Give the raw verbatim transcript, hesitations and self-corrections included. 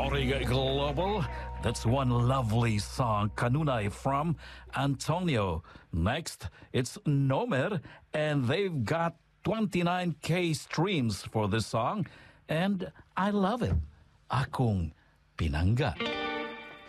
Origa Global. That's one lovely song, Kanunay from Antonio. Next, it's Nomer, and they've got twenty-nine K streams for this song, and I love it. Akong Pinangga.